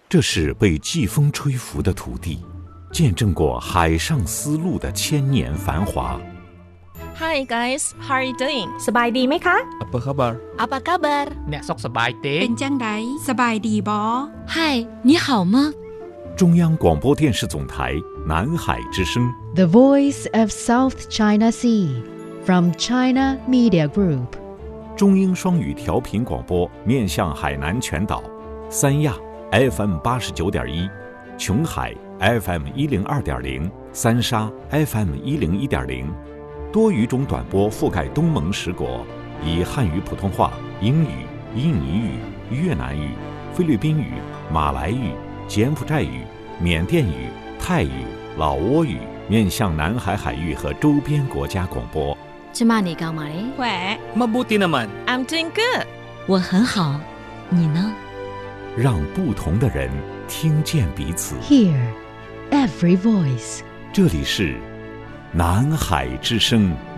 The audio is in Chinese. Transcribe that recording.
这是被季风吹拂的土地，见证过海上丝路的千年繁华。 Hi guys, how are you doing? สบายดีไหมคะ Apa khabar? Apa kabar? អ្នកសុខសប្បាយទេเป็นจังไดสบายดีบ่嗨，你好吗？ 中央广播电视总台南海之声 The Voice of South China Sea from China Media Group 中英双语调频广播面向海南全岛，三亚 FM 89.1，琼海 FM 102.0，三沙 FM 101.0，多语种短波覆盖东盟10国，以汉语普通话、英语、印尼语、越南语、菲律宾语、马来语、柬埔寨语、缅甸语、泰语、老挝语面向南海海域和周边国家广播。 芝麻你干嘛嘞？ แหว Mabuti naman. I'm doing good. 我很好，你呢？ 让不同的人听见彼此。 Hear every voice 这里是南海之声。